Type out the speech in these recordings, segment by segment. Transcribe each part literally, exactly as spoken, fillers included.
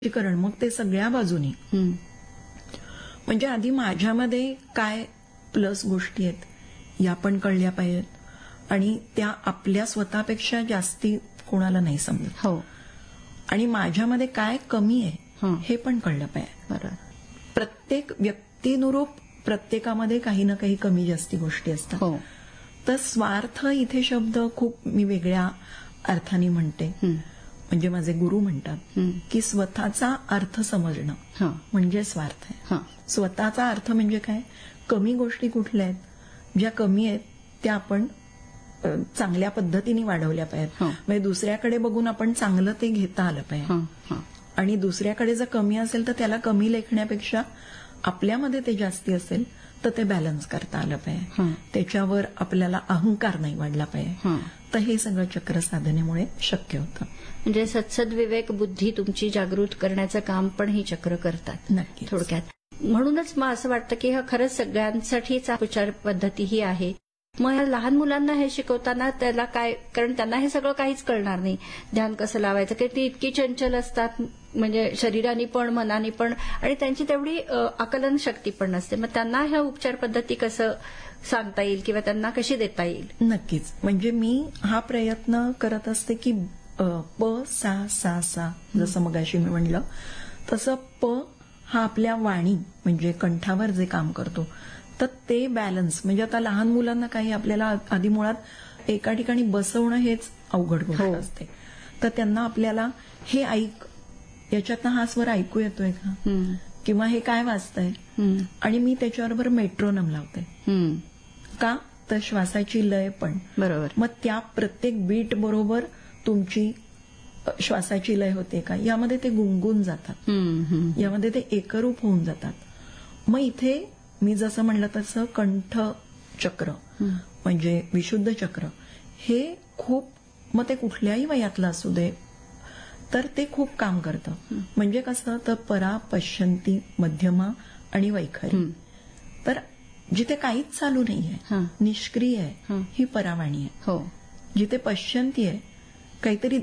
करण मग ते सगळ्या बाजूनी. म्हणजे आधी माझ्यामध्ये काय प्लस गोष्टी आहेत या पण कळल्या पाहिजेत आणि त्या आपल्या स्वतःपेक्षा जास्ती कोणाला नाही समजत. हो. आणि माझ्यामध्ये काय कमी आहे हे पण कळलं पाहिजे. बरोबर. प्रत्येक व्यक्तीनुरूप प्रत्येकामध्ये काही ना काही कमी जास्ती गोष्टी असतात. हो. तर स्वार्थ इथे शब्द खूप मी वेगळ्या अर्थाने म्हणते. म्हणजे माझे गुरु म्हणतात की स्वतःचा अर्थ समजणं म्हणजे स्वार्थ आहे. स्वतःचा अर्थ म्हणजे काय? कमी गोष्टी कुठल्या आहेत ज्या कमी आहेत त्या आपण चांगल्या पद्धतीने वाढवल्या पाहिजेत. म्हणजे दुसऱ्याकडे बघून आपण चांगलं ते घेता आलं पाहिजे आणि दुसऱ्याकडे जर कमी असेल तर त्याला कमी लेखण्यापेक्षा आपल्यामध्ये ते जास्ती असेल तर ते बॅलन्स करता आलं पाहिजे. त्याच्यावर आपल्याला अहंकार नाही वाढला पाहिजे. तर हे सगळं चक्र साधनेमुळे शक्य होतं. म्हणजे सत्सद विवेक बुद्धी तुमची जागृत करण्याचं काम पण ही चक्र करतात. नक्की. थोडक्यात म्हणूनच मग असं वाटतं की हा खरंच सगळ्यांसाठीच उपचार पद्धती ही आहे. मग ह्या लहान मुलांना हे शिकवताना त्याला काय, कारण त्यांना हे सगळं काहीच कळणार नाही. ध्यान कसं लावायचं की ती इतकी चंचल असतात म्हणजे शरीराने पण मनाने पण आणि त्यांची तेवढी आकलन शक्ती पण नसते. मग त्यांना ह्या उपचार पद्धती कसं सांगता येईल किंवा त्यांना कशी देता येईल? नक्कीच. म्हणजे मी हा प्रयत्न करत असते की प सा सा सा जसं मगाशी मी म्हणलं तसं प हा आपल्या वाणी म्हणजे कंठावर जे काम करतो तर ते बॅलन्स. म्हणजे आता लहान मुलांना काही आपल्याला आधी मुळात एका ठिकाणी बसवणं हेच अवघड गोष्ट असते. तर त्यांना आपल्याला हे ऐक, याच्यातनं हा स्वर ऐकू येतोय का किंवा हे काय वाजतंय आणि मी त्याच्याबरोबर मेट्रोनम लावते. का? तर श्वासाची लय पण बरोबर. मग त्या प्रत्येक बीट बरोबर तुमची श्वासाची लय होते का यामध्ये ते गुंगून जातात. यामध्ये ते एकरूप होऊन जातात. मग इथे मी जसं म्हणलं तसं कंठ चक्र म्हणजे विशुद्ध चक्र हे खूप, मग ते कुठल्याही वयातलं असू दे तर ते खूप काम करतं. म्हणजे कसं तर परा, पश्यंती, मध्यमा आणि वैखरी. तर जिथे काहीच चालू नाहीये, निष्क्रिय आहे, ही परावाणी आहे. जिथे पश्यंती आहे, काहीतरी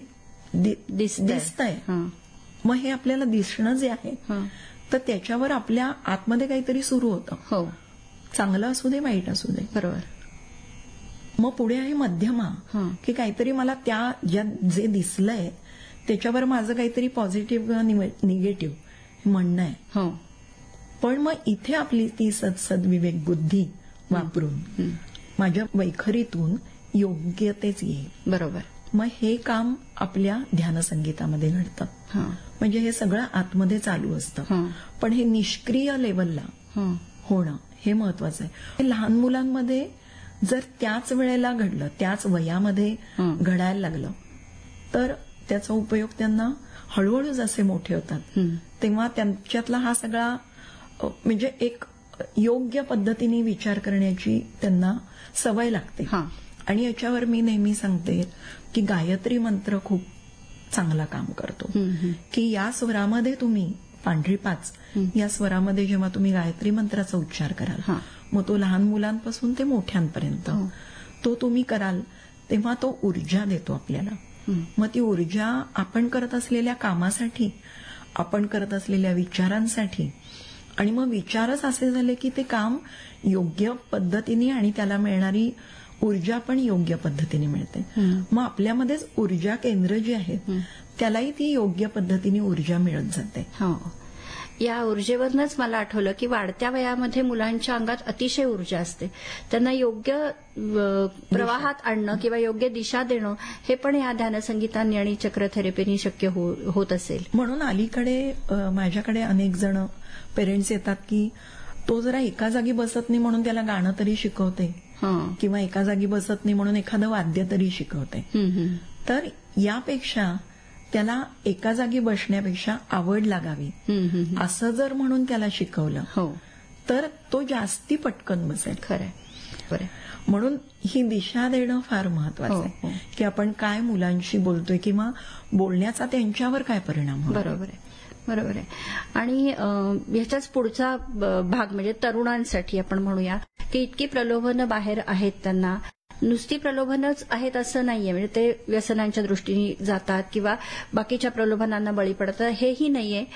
दिसतंय, मग हे आपल्याला दिसणं जे आहे तर त्याच्यावर आपल्या आतमध्ये काहीतरी सुरू होतं. चांगलं असू दे वाईट असू दे. बरोबर. मग पुढे आहे मध्यमा की काहीतरी मला त्या ज्या जे दिसलंय त्याच्यावर माझं काहीतरी पॉझिटिव्ह निगेटिव्ह म्हणणं आहे. पण मग इथे आपली ती सत्सद विवेक बुद्धी वापरून माझ्या वैखरीतून योग्य तेच येईल. बरोबर. मग हे काम आपल्या ध्यानसंगीतामध्ये घडतं. म्हणजे हे सगळं आतमध्ये चालू असतं. पण हे निष्क्रिय लेवलला होणं हे महत्वाचं आहे. लहान मुलांमध्ये जर त्याच वेळेला घडलं, त्याच वयामध्ये घडायला लागलं तर त्याचा उपयोग त्यांना हळूहळू जसे मोठे होतात तेव्हा त्यांच्यातला हा सगळा म्हणजे एक योग्य पद्धतीने विचार करण्याची त्यांना सवय लागते. आणि याच्यावर मी नेहमी सांगते की गायत्री मंत्र खूप चांगला काम करतो. की या स्वरामध्ये तुम्ही पांढरी पाच या स्वरामध्ये जेव्हा तुम्ही गायत्री मंत्राचा उच्चार कराल मग तो लहान मुलांपासून ते मोठ्यांपर्यंत तो तुम्ही कराल तेव्हा तो ऊर्जा देतो आपल्याला. मग ती ऊर्जा आपण करत असलेल्या कामासाठी, आपण करत असलेल्या विचारांसाठी, आणि मग विचारच असे झाले की ते काम योग्य पद्धतीने आणि त्याला मिळणारी ऊर्जा पण योग्य पद्धतीने मिळते. मग आपल्यामध्येच ऊर्जा केंद्र जी आहेत त्यालाही ती योग्य पद्धतीने ऊर्जा मिळत जाते. या ऊर्जेवरनच मला आठवलं की वाढत्या वयामध्ये मुलांच्या अंगात अतिशय ऊर्जा असते. त्यांना योग्य प्रवाहात आणणं किंवा योग्य दिशा देणं हे पण या ध्यानसंगीतांनी आणि चक्रथेरपीनी शक्य होत असेल. म्हणून अलीकडे माझ्याकडे अनेक जण पेरेंट्स येतात की तो जरा एका जागी बसत नाही म्हणून त्याला गाणं तरी शिकवते किंवा एका जागी बसत नाही म्हणून एखादं वाद्य तरी शिकवते. तर यापेक्षा त्याला एका जागी बसण्यापेक्षा आवड लागावी असं जर म्हणून त्याला शिकवलं तर तो जास्ती पटकन बसेल. खरंय. म्हणून ही दिशा देणं फार महत्वाचं आहे की आपण काय मुलांशी बोलतोय किंवा बोलण्याचा त्यांच्यावर काय परिणाम होतो. बरोबर आहे. बरोबर आहे. आणि ह्याचाच पुढचा भाग म्हणजे तरुणांसाठी आपण म्हणूया की इतकी प्रलोभनं बाहेर आहेत, त्यांना नुसती प्रलोभनच आहेत असं नाहीये. म्हणजे ते व्यसनांच्या दृष्टीने जातात किंवा बाकीच्या प्रलोभनांना बळी पडतात हेही नाहीये.